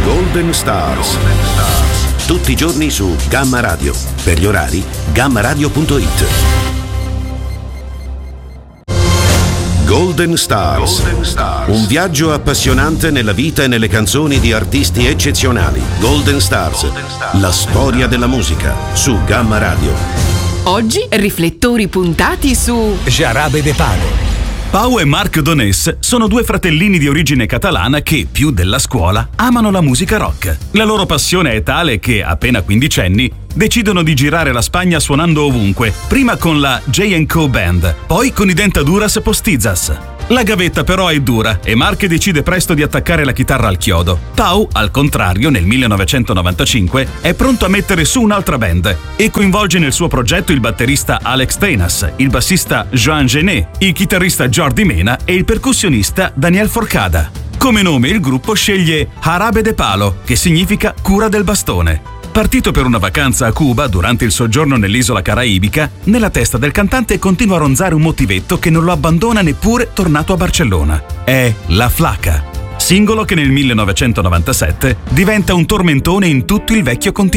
Golden Stars. Tutti i giorni su Gamma Radio. Per gli orari, gammaradio.it. Golden Stars. Un viaggio appassionante nella vita e nelle canzoni di artisti eccezionali. Golden Stars. La storia della musica su Gamma Radio. Oggi riflettori puntati su Jarabe de Palo. Pau e Marc Donés sono due fratellini di origine catalana che, più della scuola, amano la musica rock. La loro passione è tale che, appena quindicenni, decidono di girare la Spagna suonando ovunque, prima con la J&Co Band, poi con i Dentaduras Postizas. La gavetta però è dura e Marc decide presto di attaccare la chitarra al chiodo. Pau, al contrario, nel 1995 è pronto a mettere su un'altra band e coinvolge nel suo progetto il batterista Alex Tenas, il bassista Joan Genet, il chitarrista Jordi Mena e il percussionista Daniel Forcada. Come nome il gruppo sceglie Jarabe de Palo, che significa cura del bastone. Partito per una vacanza a Cuba durante il soggiorno nell'isola caraibica, nella testa del cantante continua a ronzare un motivetto che non lo abbandona neppure tornato a Barcellona. È La Flaca, singolo che nel 1997 diventa un tormentone in tutto il vecchio continente.